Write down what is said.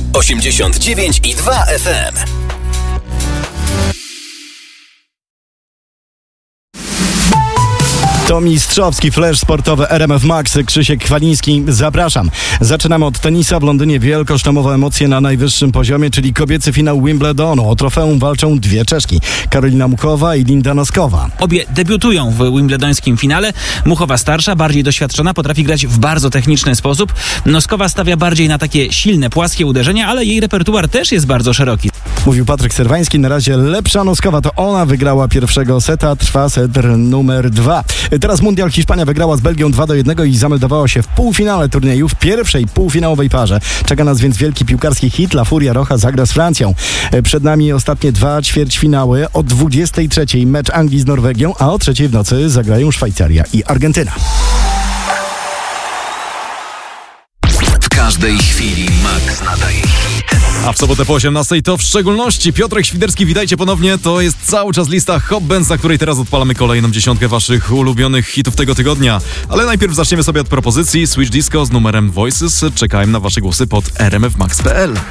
89,2 FM. To mistrzowski flash sportowy RMF Max. Krzysiek Kwaliński, zapraszam. Zaczynamy od tenisa. W Londynie wielkoszlemowe emocje na najwyższym poziomie, czyli kobiecy finał Wimbledonu. O trofeum walczą dwie Czeszki, Karolina Muchova i Linda Noskowa. Obie debiutują w wimbledońskim finale. Muchova starsza, bardziej doświadczona, potrafi grać w bardzo techniczny sposób. Noskowa stawia bardziej na takie silne, płaskie uderzenia, ale jej repertuar też jest bardzo szeroki. Mówił Patryk Serwański. Na razie lepsza Noskowa to ona wygrała pierwszego seta. Trwa set numer 2. Teraz Mundial. Hiszpania wygrała z Belgią 2-1 i zameldowała się w półfinale turnieju w pierwszej półfinałowej parze. Czeka nas więc wielki piłkarski hit. La Furia Roja zagra z Francją. Przed nami ostatnie 2 ćwierćfinały. O 23:00 mecz Anglii z Norwegią, a o 3:00 w nocy zagrają Szwajcaria i Argentyna. W każdej chwili Max nadaje hit. A w sobotę po 18:00 to w szczególności Piotrek Świderski. Witajcie ponownie. To jest cały czas lista Hot Bands, na której teraz odpalamy kolejną dziesiątkę waszych ulubionych hitów tego tygodnia. Ale najpierw zaczniemy sobie od propozycji Switch Disco z numerem Voices. Czekałem na wasze głosy pod rmfmax.pl.